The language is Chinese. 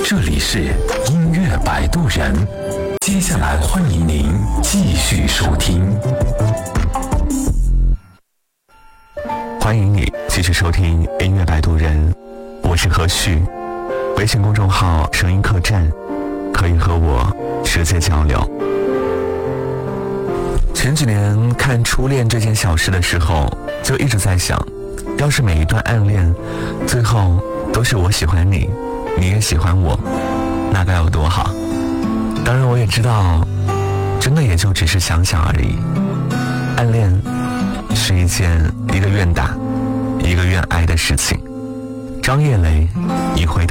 这里是音乐摆渡人，接下来欢迎您继续收听。 欢迎你继续收听音乐摆渡人，我是何旭。微信公众号声音客栈，可以和我直接交流。前几年看初恋这件小事的时候，就一直在想，要是每一段暗恋最后都是我喜欢你，你也喜欢我，那该有多好。当然我也知道，真的也就只是想想而已。暗恋是一个愿打一个愿挨的事情。张叶雷，一回头